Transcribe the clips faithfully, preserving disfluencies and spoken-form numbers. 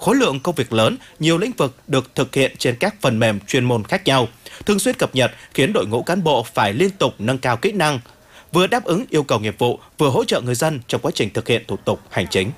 khối lượng công việc lớn, nhiều lĩnh vực được thực hiện trên các phần mềm chuyên môn khác nhau. Thường xuyên cập nhật khiến đội ngũ cán bộ phải liên tục nâng cao kỹ năng, vừa đáp ứng yêu cầu nghiệp vụ, vừa hỗ trợ người dân trong quá trình thực hiện thủ tục hành chính.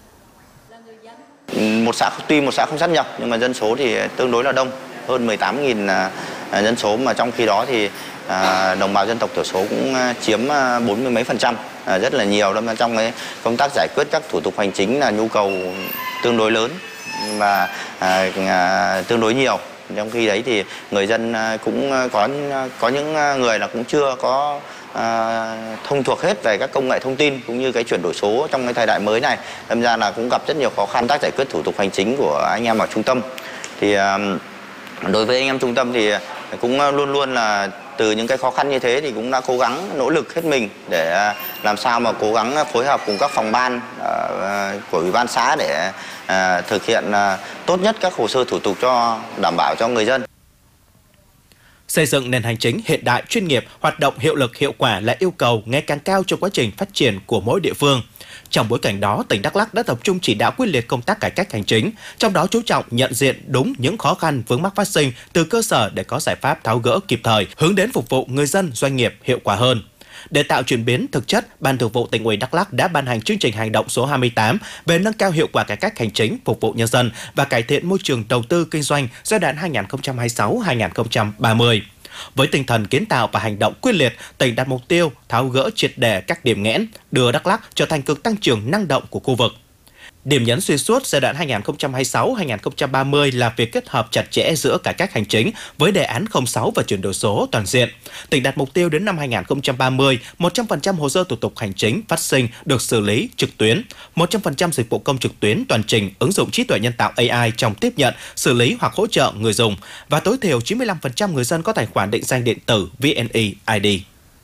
Một xã tuy một xã không sát nhập nhưng mà dân số thì tương đối là đông, hơn mười tám nghìn dân số, mà trong khi đó thì đồng bào dân tộc thiểu số cũng chiếm bốn mươi mấy phần trăm, rất là nhiều. Đó, trong cái công tác giải quyết các thủ tục hành chính là nhu cầu tương đối lớn và tương đối nhiều. Trong khi đấy thì người dân cũng có có những người là cũng chưa có À, thông thuộc hết về các công nghệ thông tin cũng như cái chuyển đổi số trong cái thời đại mới này, đâm ra là cũng gặp rất nhiều khó khăn tác giải quyết thủ tục hành chính của anh em ở trung tâm. Thì à, đối với anh em trung tâm thì cũng luôn luôn là từ những cái khó khăn như thế thì cũng đã cố gắng nỗ lực hết mình để làm sao mà cố gắng phối hợp cùng các phòng ban à, của ủy ban xã để à, thực hiện à, tốt nhất các hồ sơ thủ tục cho đảm bảo cho người dân. Xây dựng nền hành chính hiện đại, chuyên nghiệp, hoạt động hiệu lực hiệu quả là yêu cầu ngày càng cao trong quá trình phát triển của mỗi địa phương. Trong bối cảnh đó, tỉnh Đắk Lắk đã tập trung chỉ đạo quyết liệt công tác cải cách hành chính, trong đó chú trọng nhận diện đúng những khó khăn vướng mắc phát sinh từ cơ sở để có giải pháp tháo gỡ kịp thời, hướng đến phục vụ người dân, doanh nghiệp hiệu quả hơn. Để tạo chuyển biến thực chất, Ban Thường vụ Tỉnh ủy Đắk Lắk đã ban hành chương trình hành động số hai mươi tám về nâng cao hiệu quả cải cách hành chính, phục vụ nhân dân và cải thiện môi trường đầu tư kinh doanh giai đoạn hai nghìn không trăm hai mươi sáu đến hai nghìn không trăm ba mươi. Với tinh thần kiến tạo và hành động quyết liệt, tỉnh đặt mục tiêu tháo gỡ triệt để các điểm nghẽn, đưa Đắk Lắk trở thành cực tăng trưởng năng động của khu vực. Điểm nhấn xuyên suốt giai đoạn hai nghìn không trăm hai mươi sáu đến hai nghìn không trăm ba mươi là việc kết hợp chặt chẽ giữa cải cách hành chính với đề án không sáu và chuyển đổi số toàn diện. Tỉnh đặt mục tiêu đến năm hai nghìn không trăm ba mươi, một trăm phần trăm hồ sơ thủ tục hành chính phát sinh được xử lý trực tuyến, một trăm phần trăm dịch vụ công trực tuyến toàn trình ứng dụng trí tuệ nhân tạo A I trong tiếp nhận, xử lý hoặc hỗ trợ người dùng, và tối thiểu chín mươi lăm phần trăm người dân có tài khoản định danh điện tử vê en e i đê.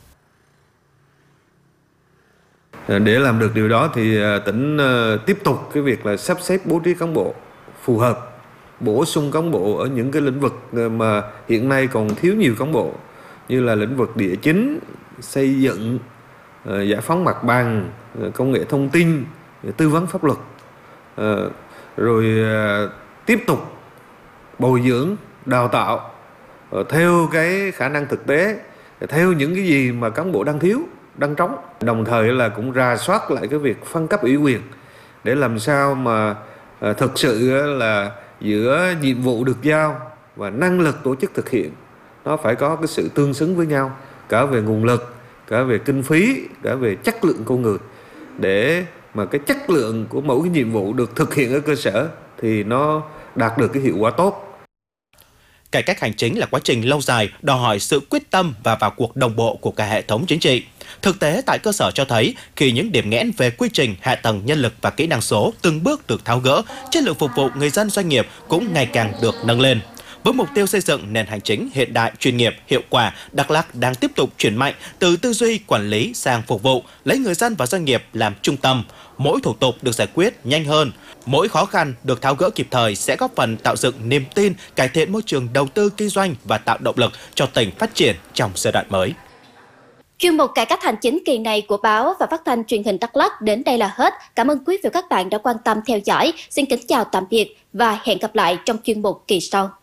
Để làm được điều đó thì tỉnh tiếp tục cái việc là sắp xếp bố trí cán bộ phù hợp, bổ sung cán bộ ở những cái lĩnh vực mà hiện nay còn thiếu nhiều cán bộ, như là lĩnh vực địa chính, xây dựng, giải phóng mặt bằng, công nghệ thông tin, tư vấn pháp luật, rồi tiếp tục bồi dưỡng, đào tạo theo cái khả năng thực tế, theo những cái gì mà cán bộ đang thiếu, đang trống. Đồng thời là cũng rà soát lại cái việc phân cấp ủy quyền để làm sao mà à, thực sự là giữa nhiệm vụ được giao và năng lực tổ chức thực hiện nó phải có cái sự tương xứng với nhau, cả về nguồn lực, cả về kinh phí, cả về chất lượng con người, để mà cái chất lượng của mỗi cái nhiệm vụ được thực hiện ở cơ sở thì nó đạt được cái hiệu quả tốt. Cải cách hành chính là quá trình lâu dài, đòi hỏi sự quyết tâm và vào cuộc đồng bộ của cả hệ thống chính trị. Thực tế tại cơ sở cho thấy, khi những điểm nghẽn về quy trình, hạ tầng, nhân lực và kỹ năng số từng bước được tháo gỡ, chất lượng phục vụ người dân, doanh nghiệp cũng ngày càng được nâng lên. Với mục tiêu xây dựng nền hành chính hiện đại, chuyên nghiệp, hiệu quả, Đắk Lắk đang tiếp tục chuyển mạnh từ tư duy quản lý sang phục vụ, lấy người dân và doanh nghiệp làm trung tâm. Mỗi thủ tục được giải quyết nhanh hơn, mỗi khó khăn được tháo gỡ kịp thời sẽ góp phần tạo dựng niềm tin, cải thiện môi trường đầu tư kinh doanh và tạo động lực cho tỉnh phát triển trong giai đoạn mới. Chuyên mục cải cách hành chính kỳ này của báo và phát thanh truyền hình Đắk Lắk đến đây là hết. Cảm ơn quý vị và các bạn đã quan tâm theo dõi. Xin kính chào tạm biệt và hẹn gặp lại trong chuyên mục kỳ sau.